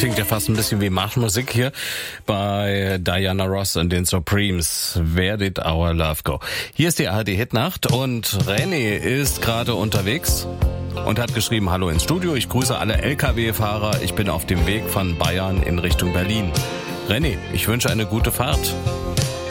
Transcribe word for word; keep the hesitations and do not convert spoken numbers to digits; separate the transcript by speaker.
Speaker 1: klingt ja fast ein bisschen wie Marschmusik hier bei Diana Ross und den Supremes. Where did our love go? Hier ist die A R D-Hitnacht und René ist gerade unterwegs und hat geschrieben, hallo ins Studio, ich grüße alle L K W-Fahrer, ich bin auf dem Weg von Bayern in Richtung Berlin. René, ich wünsche eine gute Fahrt.